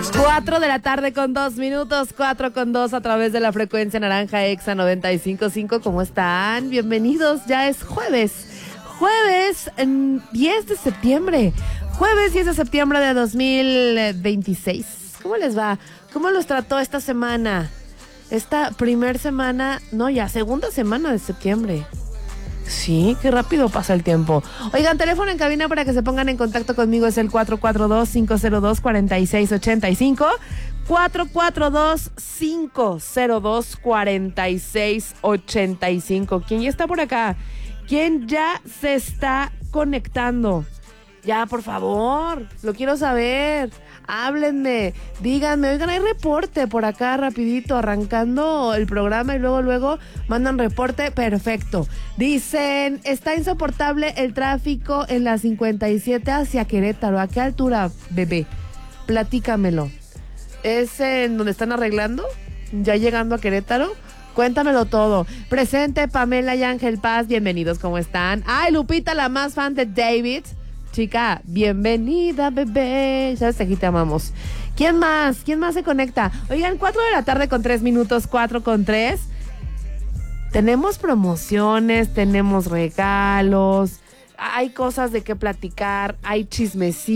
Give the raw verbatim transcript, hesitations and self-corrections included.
Cuatro de la tarde con dos minutos, cuatro con dos a través de la frecuencia naranja Exa noventa y cinco punto cinco. ¿Cómo están? Bienvenidos, ya es jueves. Jueves diez de septiembre. Jueves diez de septiembre de dos mil veintiséis. ¿Cómo les va? ¿Cómo los trató esta semana? Esta primer semana, no, ya segunda semana de septiembre. Sí, qué rápido pasa el tiempo. Oigan, teléfono en cabina para que se pongan en contacto conmigo es el cuatro cuatro dos, cinco cero dos, cuatro seis ocho cinco. cuatro cuatro dos, cinco cero dos, cuatro seis ocho cinco. ¿Quién ya está por acá? ¿Quién ya se está conectando? Ya, por favor, lo quiero saber. Háblenme, díganme, oigan, hay reporte por acá rapidito, arrancando el programa y luego, luego mandan reporte, perfecto. Dicen, está insoportable el tráfico en la cincuenta y siete hacia Querétaro. ¿A qué altura, bebé? Platícamelo. ¿Es en donde están arreglando? ¿Ya llegando a Querétaro? Cuéntamelo todo. Presente Pamela y Ángel Paz, bienvenidos, ¿cómo están? Ay, Lupita, la más fan de David. Chica, bienvenida, bebé. Sabes que aquí te amamos. ¿Quién más? ¿Quién más se conecta? Oigan, cuatro de la tarde con tres minutos, cuatro con tres. Tenemos promociones, tenemos regalos, hay cosas de qué platicar, hay chismecito.